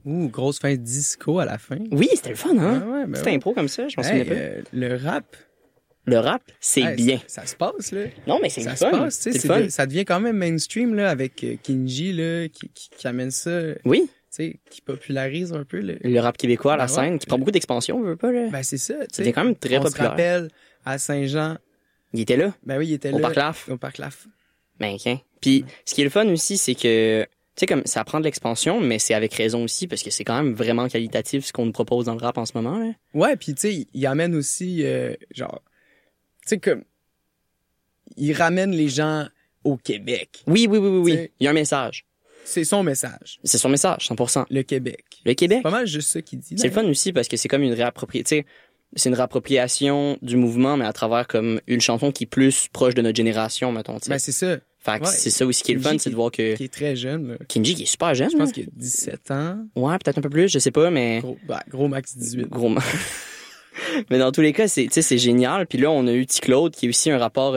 Ouh, grosse fin disco à la fin. Oui, c'était le fun, hein? Ouais, ben C'était ouais. impro comme ça, je m'en souviens pas. Le rap. Le rap, c'est Hey, bien. Ça se passe, là. Non, mais c'est Ça le se fun. passe, tu sais. C'est le fun. Ça devient quand même mainstream, là, avec Kinji, là, qui amène ça, tu Oui, sais, qui popularise un peu, le rap québécois à la Ben scène, ouais. qui prend beaucoup d'expansion, veut pas, là. Ben, c'est ça, tu sais. C'était quand même très On populaire. se rappelle, à Saint-Jean, Il était là, ben oui, il était au là. Parc Laf. Au Parc Laf. Ben, ok. Puis, ce qui est le fun aussi, c'est que, tu sais, comme, ça prend de l'expansion, mais c'est avec raison aussi, parce que c'est quand même vraiment qualitatif ce qu'on nous propose dans le rap en ce moment, là. Ouais, puis tu sais, il amène aussi, genre, tu sais, comme, il ramène les gens au Québec. Oui. T'sais- Il y a un message. C'est son message, C'est son message, 100%. le Québec. Le Québec. C'est pas mal juste ça qu'il dit. C'est le fun aussi parce que c'est comme une réappropriation, c'est une réappropriation du mouvement, mais à travers comme une chanson qui est plus proche de notre génération, mettons, tu sais. Ben, c'est ça, Fait que ouais. c'est ça aussi qui est le Kinji fun, c'est de voir que qui est très jeune, là. Kinji, qui est super jeune, Je pense là. qu'il a 17 ans. Ouais, peut-être un peu plus, je sais pas, mais Gros max 18. gros. Mais dans tous les cas, tu sais, c'est génial. Puis là, on a eu T-Claude, qui est aussi un rappeur,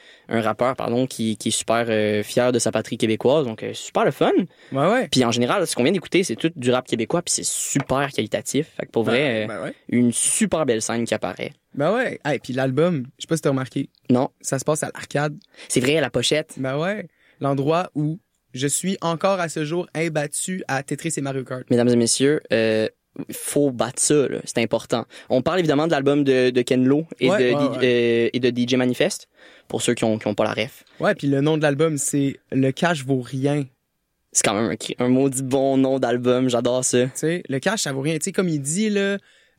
qui est super fier de sa patrie québécoise. Donc, super le fun. Ouais. Puis en général, ce qu'on vient d'écouter, c'est tout du rap québécois, puis c'est super qualitatif. Fait que pour vrai, Ben ouais. une super belle scène qui apparaît. Ben ouais. Hey, puis l'album, je sais pas si t'as remarqué, Non, ça se passe à l'arcade. c'est vrai, la pochette. Ben ouais. L'endroit où je suis encore à ce jour imbattu à Tetris et Mario Kart. Mesdames et messieurs, faut battre ça, là. C'est important. On parle évidemment de l'album de Ken Lo et, et de DJ Manifest, pour ceux qui ont pas la ref. Ouais, puis le nom de l'album, c'est Le cash vaut rien. C'est quand même un maudit bon nom d'album, j'adore ça. Tu sais, le cash, ça vaut rien. Tu sais, comme il dit, là,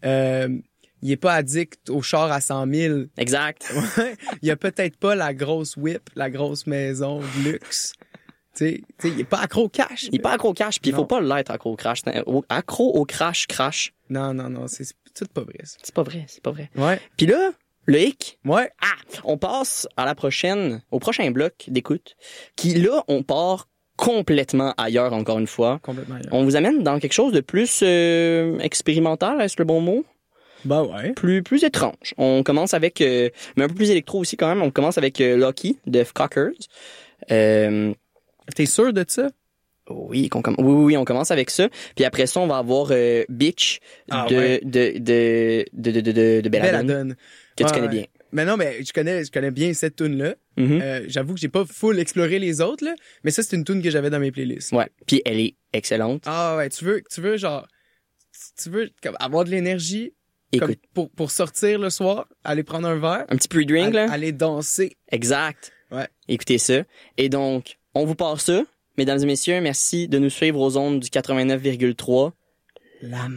il est pas addict au char à 100 000. Exact. Ouais. Il a peut-être pas la grosse whip, la grosse maison de luxe. Tu sais, il est pas accro au cash. Il est pas accro au cash, puis il faut Non. pas l'être accro au crash. Accro au crash. Non, c'est tout pas vrai, ça. C'est pas vrai. Ouais. Puis là, le hic, Ouais. on passe à au prochain bloc d'écoute, qui là, on part complètement ailleurs encore une fois. Complètement ailleurs. On vous amène dans quelque chose de plus expérimental, est-ce le bon mot? Ben ouais. Plus étrange. On commence avec, mais un peu plus électro aussi quand même, on commence avec Lucky de Cockers. T'es sûr de ça? Oui, on commence avec ça. Puis après ça, on va avoir Bitch de Belladone, Belladone. que tu Ouais, connais ouais. bien. Mais non, mais je connais bien cette tune-là. Mhm. J'avoue que j'ai pas full exploré les autres, là. Mais ça, c'est une tune que j'avais dans mes playlists. Ouais. Puis elle est excellente. Ah ouais, tu veux genre, tu veux comme, avoir de l'énergie, Écoute, comme pour sortir le soir, aller prendre un verre, un petit pre-drink, là. aller danser. Exact. Ouais. Écoutez ça. Et donc, on vous part ça. Mesdames et messieurs, merci de nous suivre aux ondes du 89,3. La